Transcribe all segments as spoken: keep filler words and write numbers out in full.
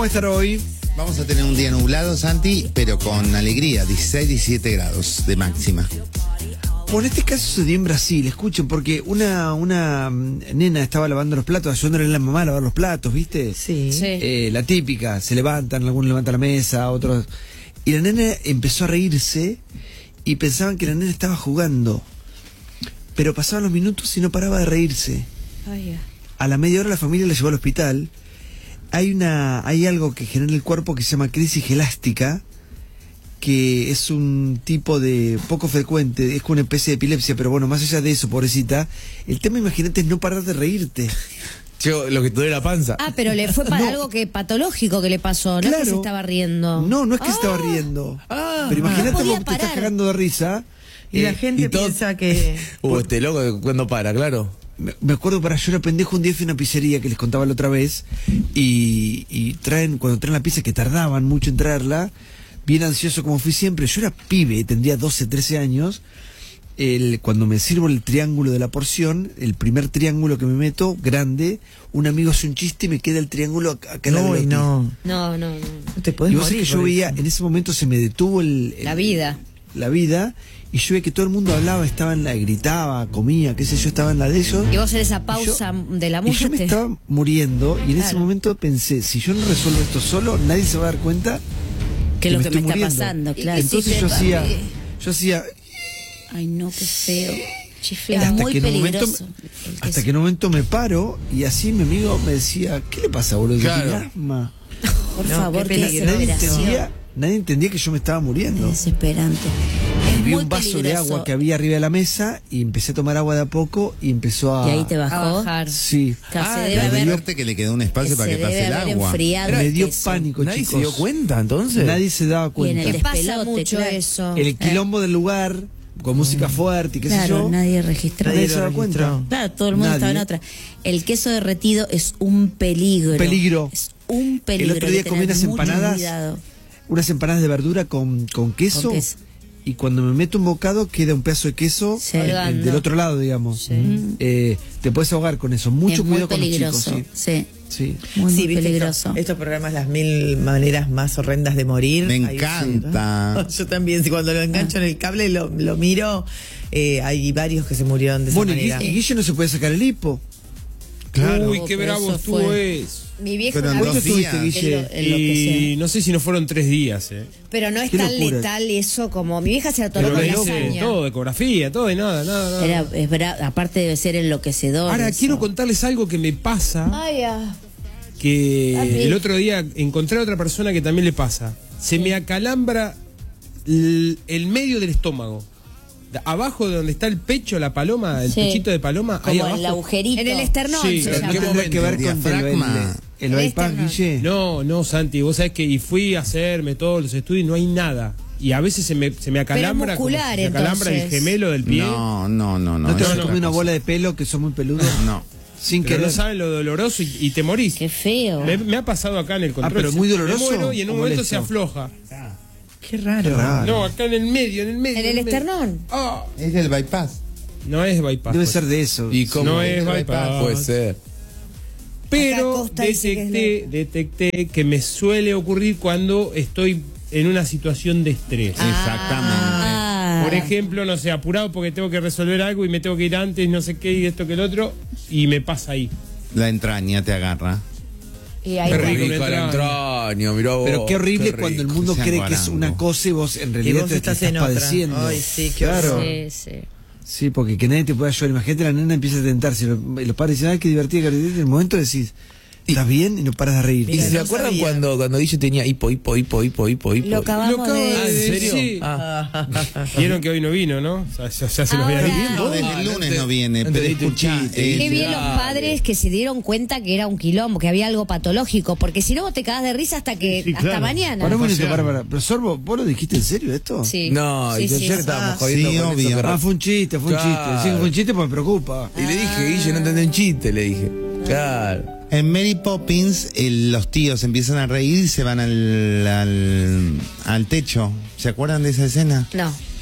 va a estar hoy? Vamos a tener un día nublado, Santi, pero con alegría, dieciséis, diecisiete grados de máxima. Bueno, este caso se dio en Brasil, escuchen, porque una, una nena estaba lavando los platos, ayudándole a la mamá a lavar los platos, ¿viste? Sí. sí. Eh, la típica, se levantan, algunos levantan la mesa, otros... Y la nena empezó a reírse y pensaban que la nena estaba jugando. Pero pasaban los minutos y no paraba de reírse. Ay, ya. A la media hora la familia la llevó al hospital. Hay una, hay algo que genera el cuerpo que se llama crisis elástica, que es un tipo de poco frecuente, es como una especie de epilepsia, pero bueno, más allá de eso, pobrecita, el tema, imagínate, es no parar de reírte. Yo, lo que te duele la panza. Ah, pero le fue para No. algo que patológico que le pasó, no Claro. es que se estaba riendo. No, no es que Ah. se estaba riendo. Ah. Pero imagínate No podía vos que te estás parar. cagando de risa. Y la eh, gente y todo- piensa que... Uh, este loco cuando para, claro. Me me acuerdo, para yo era pendejo, un día fui a una pizzería que les contaba la otra vez, y, y traen, cuando traen la pizza, que tardaban mucho en traerla, bien ansioso como fui siempre, yo era pibe, tendría doce, trece años, el, cuando me sirvo el triángulo de la porción, el primer triángulo que me meto, grande, un amigo hace un chiste y me queda el triángulo acá acá en la No, y glotis. no. No, no, no. No te podés Y vos sabés morir que yo por veía, eso. en ese momento se me detuvo el, el- La vida. la vida, y yo veía que todo el mundo hablaba, estaba en la, gritaba, comía, qué sé yo, estaba en la de ellos. Y vos en esa Y pausa yo- de la Y música. yo me estaba muriendo, y en ese Claro. momento pensé, si yo no resuelvo esto solo, nadie se va a dar cuenta Que lo que me estoy está muriendo. pasando, claro. Entonces Sí, yo te- hacía, yo hacía, Ay, no, qué feo. Chifle, es hasta muy que, en un momento, peligroso. el hasta queso. que en un momento me paro, y así mi amigo me decía, ¿qué le pasa, boludo? Claro. ¿Tiene asma? Por No, favor, qué qué peligro. Nadie desesperación. entendía, nadie entendía que yo me estaba muriendo. Es desesperante. Y Es vi muy un vaso de peligroso. agua que había arriba de la mesa, y empecé a tomar agua de a poco, y empezó a... Y ahí te bajó. A bajar. Sí. Que Ah, se debe la haber, suerte que le quedó un espacio que para se que pase debe el haber agua. enfriado Me el dio queso. pánico, Nadie chicos. se dio cuenta, entonces. Nadie se daba Y en cuenta. el Que pasa despelote, mucho claro. eso. El quilombo del lugar, con música fuerte y qué sé Claro, yo. nadie registró. Nadie Nadie se lo da registró. cuenta. Claro, todo el mundo Nadie. estaba en otra. El queso derretido es un peligro. Peligro. Es un peligro. El otro día hay que comí tener unas mucho empanadas, cuidado. unas empanadas de verdura con, con queso. Con queso. Y cuando me meto un bocado queda un pedazo de queso Sí. eh, eh, Colgando. del otro lado, digamos. Sí. Eh, te puedes ahogar con eso. Mucho es muy cuidado con los peligroso. chicos. Sí. Sí, sí. Muy, Sí, muy viste peligroso. esto- estos programas, las mil maneras más horrendas de morir. Me Ahí- encanta. Yo también, si cuando lo engancho en el cable lo, lo miro, eh, hay varios que se murieron de esa Bueno, y manera. Guille, y Guille no se puede sacar el hipo. Claro. Uy, qué pero bravo eso estuvo fue- eso. Mi viejo Pero en una dos vez- ¿Cuánto estuviste, días. Guille? En lo- en lo que Y sea. no sé si no fueron tres días, eh. Pero no es Qué tan locura. letal eso como mi vieja se la Pero tomó con le hice lasaña. todo, ecografía, todo y nada, nada, nada. Era, es bra- aparte debe ser enloquecedor. Ahora, eso. quiero contarles algo que me pasa, Ay, ah. que Ay. el otro día encontré a otra persona que también le pasa. Se me acalambra el, el medio del estómago. De- Abajo de donde está el pecho, la paloma, el Sí. pechito de paloma, ahí Como abajo. el agujerito. En el esternón Sí, se ¿en llama. qué ¿Qué tendrá que ver El con el, diafragma. el, el El bypass, externo. Guille? No, no, Santi, vos sabés que y fui a hacerme todos los estudios y no hay nada. Y a veces se me, se me acalambra, como muscular, se me acalambra el entonces. gemelo del pie. No, no, no, no. ¿No te es vas a otra comer una cosa. bola de pelo que son muy peludos? No. Sin Pero querer. no saben lo doloroso y, y te morís. Qué feo. Me, me ha pasado acá en el control. pero muy doloroso Me muero y en o un momento molesto. se afloja. Qué raro. Qué raro. No, acá en el medio, en el medio. En el medio. esternón. Ah, Es el bypass. no es bypass. Debe pues. ser de eso. ¿Y cómo? No es bypass. bypass. Puede ser. Pero Acá Costa dice que es detecté, detecté que me suele ocurrir cuando estoy en una situación de estrés. Exactamente. Ah. Por ejemplo, no sé, apurado porque tengo que resolver algo y me tengo que ir antes, no sé qué, y esto que el otro, y me pasa ahí. La entraña te agarra. Y ahí Qué va. rico. Rico el entraña. entraño, mirá vos. Pero qué horrible qué cuando el rico. mundo Sean cree que es guarango. una cosa y vos en Y realidad vos te, te estás estás en otra. padeciendo. Ay, sí, qué claro. horror. Sí, sí. Sí, porque que nadie te pueda ayudar. Imagínate, la nena empieza a tentarse. Los, los padres dicen, ay, qué divertida, qué divertida. En el momento decís, ¿estás bien? Y no paras de reír. ¿Y Mira, se no acuerdan sabía. cuando, cuando Guille tenía hipo, hipo, hipo, hipo, hipo, hipo? Lo acabamos Lo acabo de... de Ah, ¿en decir, serio? sí. Ah. Vieron que hoy no vino, ¿no? Ya, ya- ya se los había Ahora. dicho. No, desde Ah, el no lunes te- no viene, no pero te diste un escuchá, chiste. eh, Qué bien los Dale. padres que se dieron cuenta que era un quilombo, que había algo patológico, porque si no vos te cagás de risa hasta que Sí, hasta claro. mañana. Para un minuto, para, para. Pero Sorbo, ¿vos lo dijiste en serio esto? Sí. No, Sí, y sí, ayer sí. estábamos Ah, jodiendo sí, con obvio. eso. que- Ah, fue un chiste, fue un Claro. chiste. Sí, fue un chiste porque me preocupa. Y le dije, Guille, no entendí un chiste, le dije. Claro. En Mary Poppins, el- los tíos empiezan a reír y se van al, al, al techo. ¿Se acuerdan de esa escena? No.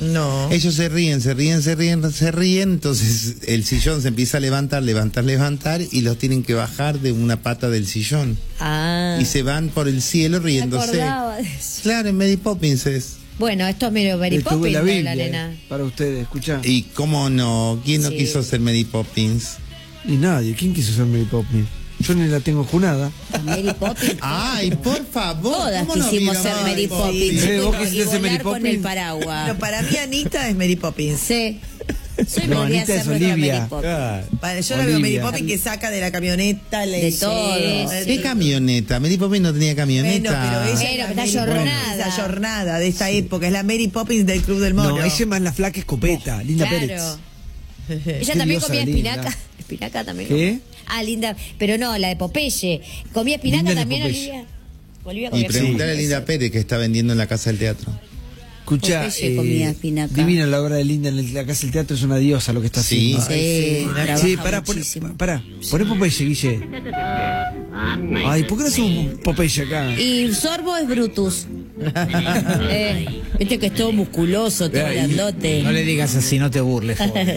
No. Ellos se ríen, se ríen, se ríen, se ríen, entonces el sillón se empieza a levantar, levantar, levantar y los tienen que bajar de una pata del sillón. Ah. Y se van por el cielo Me riéndose. acordaba de eso. Claro, en Mary Poppins es. Bueno, esto es medio Mary Estuvo en Poppins la de Biblia, la nena. eh, para ustedes, escuchá. Y cómo no, ¿quién no Sí. quiso ser Mary Poppins? Ni nadie, ¿quién quiso ser Mary Poppins? Yo ni la tengo junada. Mary Poppins. Ay, por favor. Todas ¿cómo no quisimos vieron ser a Mary Poppins. Eh, ¿vos Y quisiste ser Mary volar con el Poppins? paraguas. Pero para mí Anita es Mary Poppins. Sí. Soy No, podría Anita ser es nuestra Olivia. Mary Poppins. Claro. Para, yo la veo Mary Olivia. Poppins que saca de la camioneta le De dice- todo. ¿Qué camioneta? Mary Poppins no tenía camioneta. Bueno, pero ella Bueno, es la pero está Mary ayornada. Poppins, es ayornada de esta época, es la Mary Poppins del Club del Moro. No, ella es más la flaca escopeta, Linda Claro. Pérez. Ella Qué también diosa comía linda. espinaca. Espinaca también. ¿Qué? Ah, linda. Pero no, la de Popeye. Comía espinaca Linda de también, Popeye. Olivia. Olivia Y comía preguntarle a espinaca. Linda Pérez que está vendiendo en la Casa del Teatro. Escucha, Popeye comía espinaca. divina la obra de Linda en el- la Casa del Teatro, es una diosa lo que está Sí. haciendo. Sí, trabaja Sí, pará, pon- muchísimo. pará, poné Popeye, Guille. Ay, ¿por qué no hacemos Popeye acá? Y Sorbo es Brutus. Eh, Viste que es todo musculoso, todo Ay, grandote. No le digas así, no te burles. joder.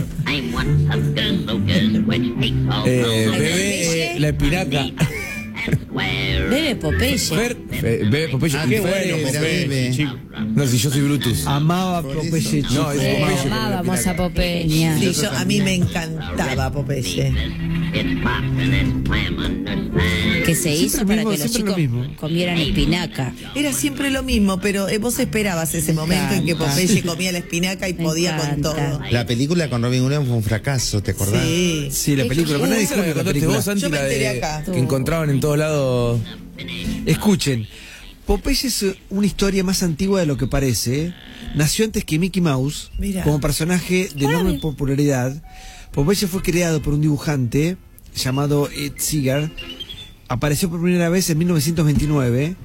Eh, bebé, eh, la espinaca. Bebe Popeye. Fer, eh, bebé Popeye. Ah, Qué qué bueno, bueno, pero Popeye, bebe. chico. No, si yo soy Brutus. Amaba Por Popeye, eso. chico. No, es Sí, Popeye con la amábamos a espinaca. Popeye. Genial. Sí, yo, a mí me encantaba Popeye. Que se hizo Siempre para lo mismo, que los siempre lo chicos mismo. comieran espinaca. Era siempre lo mismo, pero eh, vos esperabas ese momento en que encanta. Popeye comía la espinaca y Me podía con encanta. todo. La película con Robin Williams fue un fracaso, ¿te acordás? Sí. Sí, la película, pero nadie Esa es la discute que la contaste película. vos, Santi, Yo me la de- enteré acá. que encontraban en todos lados. Escuchen, Popeye es una historia más antigua de lo que parece. ¿eh? Nació antes que Mickey Mouse, Mira. como personaje de enorme popularidad. Popeye fue creado por un dibujante llamado Ed Seeger. Apareció por primera vez en mil novecientos veintinueve.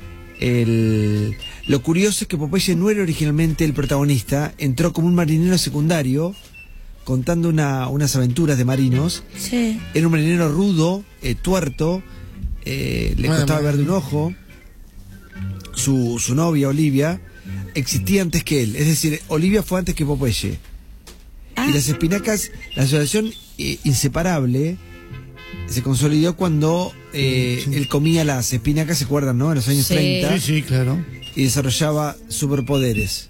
El... Lo curioso es que Popeye no era originalmente el protagonista. Entró como un marinero secundario, contando una- unas aventuras de marinos. Sí. Era un marinero rudo, eh, tuerto, eh, le Bueno, costaba bueno. ver de un ojo. Su, su novia, Olivia, existía antes que él. Es decir, Olivia fue antes que Popeye. Ah. Y las espinacas, la asociación eh, inseparable se consolidó cuando eh, él comía las espinacas, ¿se acuerdan, no? En los años Sí. treinta. Sí, sí, claro. Y desarrollaba superpoderes.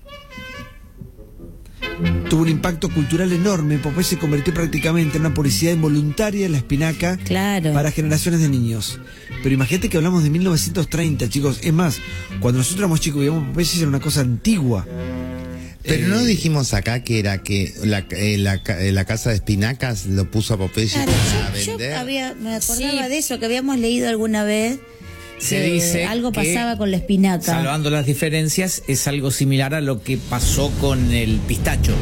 Tuvo un impacto cultural enorme. Popeye se convirtió prácticamente en una publicidad involuntaria de la espinaca Claro. para generaciones de niños. Pero imagínate que hablamos de mil novecientos treinta, chicos. Es más, cuando nosotros éramos chicos y veíamos Popeye era una cosa antigua. Pero Eh, no dijimos acá que era que la, eh, la, ca- eh, la casa de espinacas lo puso a Popeye Claro, para yo, yo vender. había, me acordaba Sí. de eso, que habíamos leído alguna vez. Se que dice algo que, pasaba con la espinaca. Salvando las diferencias, es algo similar a lo que pasó con el pistacho.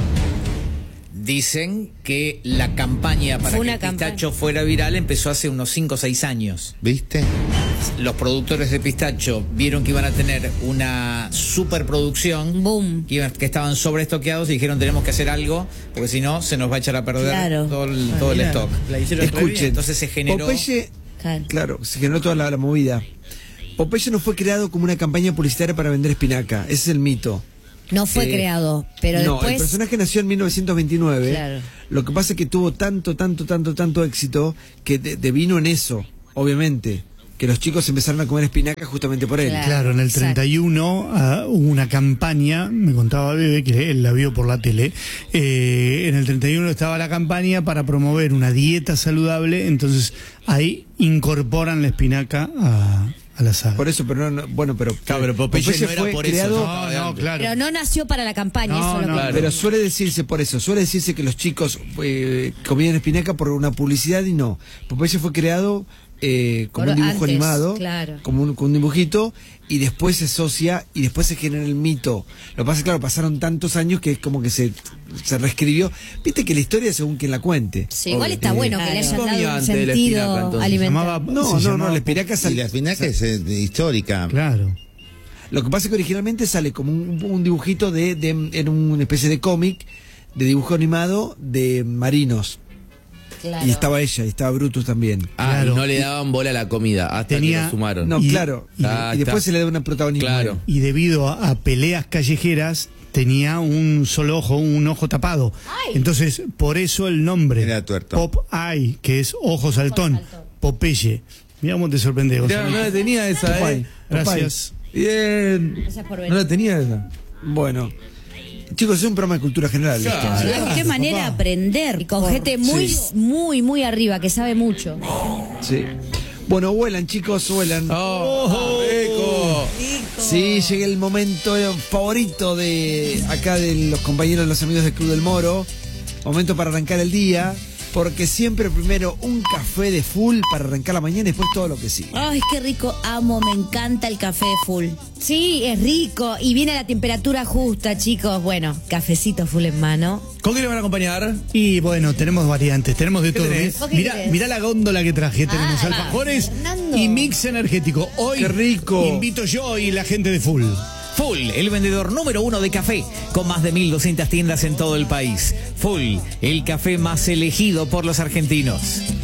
Dicen que la campaña para Fue que una el campaña. pistacho fuera viral empezó hace unos cinco o seis años. ¿Viste? Los productores de pistacho vieron que iban a tener una superproducción, Boom. que, iban- que estaban sobreestoqueados y dijeron tenemos que hacer algo, porque si no se nos va a echar a perder Claro. todo el, todo el Mira, stock. la hicieron re bien. Escuchen, Entonces se generó... Popeye, Claro. claro, se generó toda la, la movida. Popeye no fue creado como una campaña publicitaria para vender espinaca. Ese es el mito. No fue Eh, creado, pero no, después... el personaje nació en mil novecientos veintinueve. Claro. Lo que pasa es que tuvo tanto, tanto, tanto, tanto éxito que de- devino en eso, obviamente. Que los chicos empezaron a comer espinaca justamente por él. Claro. Claro, en el exacto. treinta y uno ah, hubo una campaña, me contaba Bebe, que él la vio por la tele, eh, en el treinta y uno estaba la campaña para promover una dieta saludable, entonces ahí incorporan la espinaca a, a la saga. Por eso, pero no, no- bueno, pero, Claro, pero Popeye no era fue por eso, creado, No, no, claro. Pero no nació para la campaña, No, eso es lo no, que... claro. pero suele decirse por eso, suele decirse que los chicos eh, comían espinaca por una publicidad y no. Popeye fue creado eh, como Por un dibujo antes, animado, claro. como un, como un dibujito, y después se asocia y después se genera el mito. Lo que pasa es que, claro, pasaron tantos años que es como que se, se reescribió. Viste que la historia según quien la cuente. Sí, igual Obvio. está bueno que Claro. le hayan Comía dado un antes de la espinaca, sentido entonces. alimentario. Llamaba- No, se no, no, llamaba la espinaca Y sale- la espinaca es eh, histórica. Claro. Lo que pasa es que originalmente sale como un, un dibujito de, de, en una especie de cómic de dibujo animado de marinos. claro. Y estaba ella, y estaba Brutus también. Ah, Claro. y no le daban bola a la comida hasta Tenía- que lo sumaron. No, Y- claro. Y, Ah, y después está. se le da una protagonismo. Claro. Y debido a, a peleas callejeras, tenía un solo ojo, un ojo tapado. Ay. Entonces, por eso el nombre. Era tuerto. Pop Eye, que es ojo saltón. Popeye. Mira cómo te sorprende, Mirá, Gonzalo. no la tenía esa, eh. Gracias. Bien. Gracias por venir. No la tenía esa. Bueno. Chicos, es un programa de cultura general. esto, Claro. ¿eh? Ay, qué manera de aprender. Y con gente muy, Sí. muy, muy arriba, que sabe mucho. Sí. Bueno, vuelan, chicos, vuelan. ¡Oh! ¡Rico! Sí, llega el momento favorito de acá de los compañeros, los amigos del Club del Moro. Momento para arrancar el día. Porque siempre primero un café de full para arrancar la mañana y después todo lo que sigue. Ay, qué rico, amo, me encanta el café full. Sí, es rico. Y viene a la temperatura justa, chicos. Bueno, cafecito full en mano. ¿Con qué le van a acompañar? Y bueno, tenemos variantes, tenemos de ¿Qué todo. tenés? ¿Vos qué Mira, querés? mira la góndola que traje. Tenemos Ah, alfajores Fernando. y mix energético. Hoy Qué rico. invito yo y la gente de Full. Full, el vendedor número uno de café, con más de mil doscientas tiendas en todo el país. Full, el café más elegido por los argentinos.